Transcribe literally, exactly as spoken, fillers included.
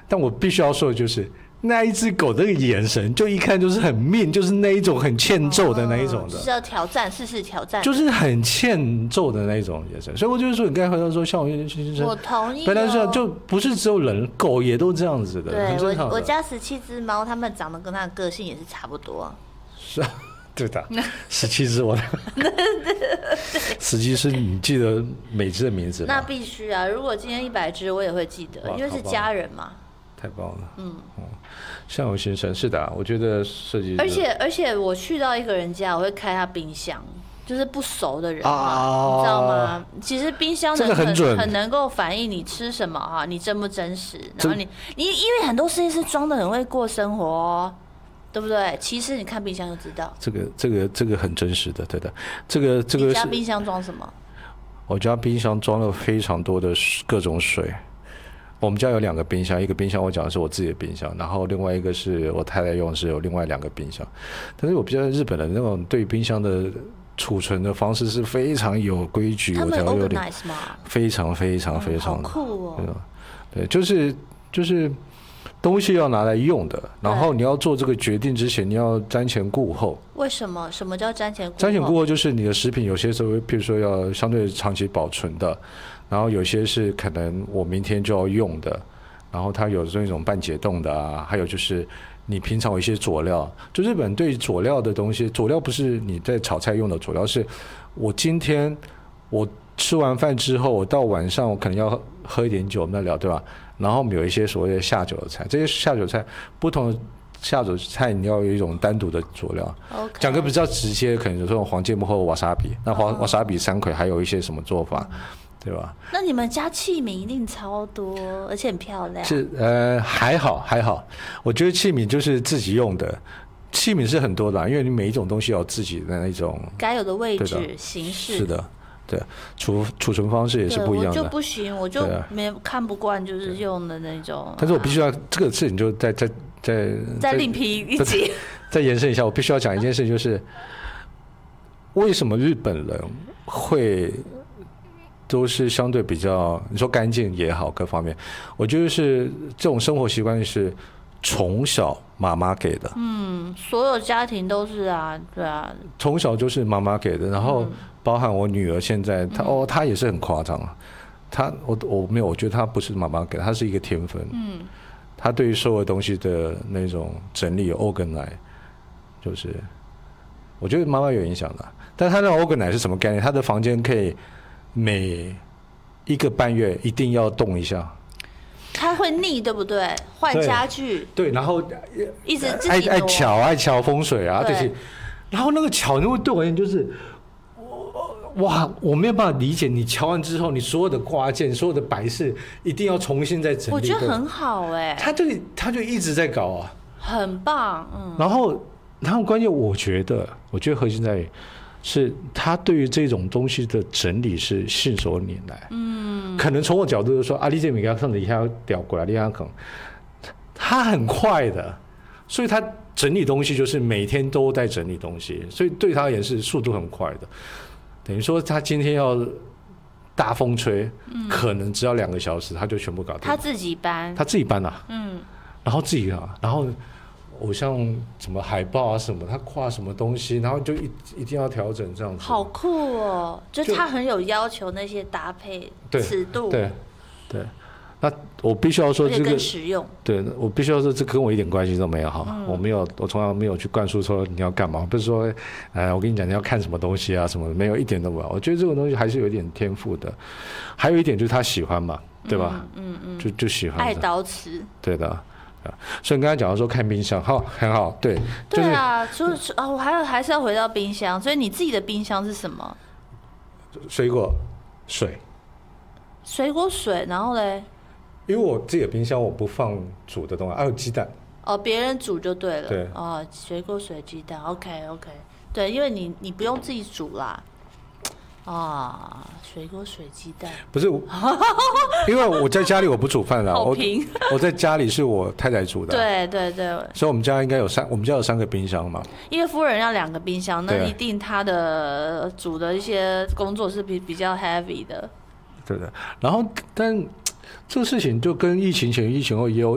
但我必须要说的就是。那一只狗的眼神，就一看就是很命，就是那一种很欠揍的那一种的， 哦、是要挑战，试试挑战， 就是很欠揍的那一种眼神。所以我就是说，你刚才回到说，像我先生， 我同意、哦。 本来是就不是只有人，狗也都这样子的， 对， 很正常的。 我我家十七只猫，它们长得跟它的个性也是差不多。 是啊，对的，十七只我的，十七只你记得每只的名字吗？ 那必须啊！如果今天一百只，我也会记得，因为是家人嘛。 太棒了，嗯，哦，相由心生是的、啊，我觉得设计， 而且而且我去到一个人家，我会开他冰箱，就是不熟的人嘛，啊、你知道吗？其实冰箱能 很, 很, 准很能够反映你吃什么哈，你真不真实，然后你你因为很多设计师装的很会过生活哦。对不对？其实你看冰箱就知道， 这个这个这个很真实的，对的。这个这个你家冰箱装什么？ 我家冰箱装了非常多的各种水。我们家有两个冰箱，一个冰箱我讲的是我自己的冰箱，然后另外一个是我太太用的是有另外两个冰箱。但是我比较日本的那种对冰箱的储存的方式是非常有规矩， 他们 organize 吗？ 非常非常非常、 嗯、好酷哦！ 对，就是就是东西要拿来用的，然后你要做这个决定之前，你要瞻前顾后。 为什么？什么叫瞻前顾后？ 瞻前顾后就是你的食品有些时候，譬如说要相对长期保存的。然后有些是可能我明天就要用的，然后它有这种半解冻的啊，还有就是你平常有一些佐料，就日本对佐料的东西，佐料不是你在炒菜用的佐料，是我今天我吃完饭之后，我到晚上我可能要喝一点酒，我们在聊对吧？然后我们有一些所谓的下酒的菜，这些下酒菜不同的下酒菜你要有一种单独的佐料。 Okay. 讲个比较直接，可能有这种黄芥末或瓦萨比，那黄瓦萨比山葵还有一些什么做法？对吧？ 那你们家器皿一定超多，而且很漂亮。 是呃还好还好，我觉得器皿就是自己用的，器皿是很多的、啊，因为你每一种东西有自己的那种该有的位置形式。 是的，对，储储存方式也是不一样的。 我就不行，我就没看不惯，就是用的那种。 但是我必须要、啊、这个事情就再再再再另辟一集， 再延伸一下，我必须要讲一件事，就是为什么日本人会。都是相对比较，你说干净也好，各方面，我觉得是这种生活习惯是从小妈妈给的。 嗯，所有家庭都是啊，对啊。 从小就是妈妈给的，然后包含我女儿现在，她、嗯、哦，她也是很夸张啊。她我我没有，我觉得她不是妈妈给的，她是一个天分。嗯。她对于所有东西的那种整理 organize， 就是我觉得妈妈有影响的。但她那种 organize 是什么概念？她的房间可以。每一个半月一定要动一下， 他会腻，对不对？换家具， 对，然后一直爱爱瞧爱瞧风水啊，这些，然后那个瞧，因为对我而言就是，哇，我没有办法理解，你瞧完之后，你所有的挂件、所有的摆饰，一定要重新再整理。 我觉得很好哎、欸， 他就他就一直在搞啊， 很棒，嗯。 然后，然后关键，我觉得，我觉得核心在于。是他对于这种东西的整理是信手拈来，嗯，可能从我角度就说，啊，你这米给他上的一下调过来，你看可能他很快的，所以他整理东西就是每天都在整理东西，所以对他也是速度很快的。等于说他今天要大风吹，嗯、可能只要两个小时他就全部搞定。 他自己搬， 他自己搬啊，嗯，然后自己啊，然后。偶像什么海报啊什么，他画什么东西，然后就 一, 一定要调整这样子。 好酷哦！就他很有要求那些搭配尺度。 对对，那我必须要说这个更实用。 对，我必须要说这跟我一点关系都没有哈、嗯，我没有，我从来没有去灌输说你要干嘛，不是说，呃，我跟你讲你要看什么东西啊什么的，没有一点都没有。我觉得这种东西还是有一点天赋的，还有一点就是他喜欢嘛，对吧？嗯 嗯, 嗯，就就喜欢。 爱刀瓷。对的。所以你刚才讲到说看冰箱，好，很好，对， 对啊，就是、啊，我还有还是要回到冰箱，所以你自己的冰箱是什么？ 水果、水， 水果水，然后嘞？ 因为我自己的冰箱我不放煮的东西，还有鸡蛋。 哦，别人煮就对了。 对， 哦，水果水鸡蛋 ，OK OK， 对，因为你你不用自己煮啦。啊，水果水鸡蛋不是，因为我在家里我不煮饭啦， 好平我我在家里是我太太煮的， 对对对， 所以我们家应该有三，我们家有三个冰箱嘛。 因为夫人要两个冰箱，那一定她的煮的一些工作是比比较 heavy 的， 对的。然后，但这个事情就跟疫情前、疫情后也有。